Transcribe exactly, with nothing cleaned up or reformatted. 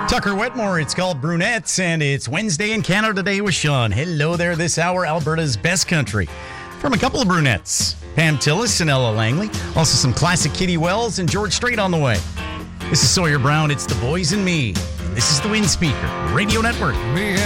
Tucker Wetmore, it's called Brunettes, and it's Wednesday in Canada Today with Sean. Hello there this hour, Alberta's best country. From a couple of brunettes, Pam Tillis and Ella Langley. Also some classic Kitty Wells and George Strait on the way. This is Sawyer Brown, it's The Boys and Me. And this is the Wind Speaker Radio Network. Me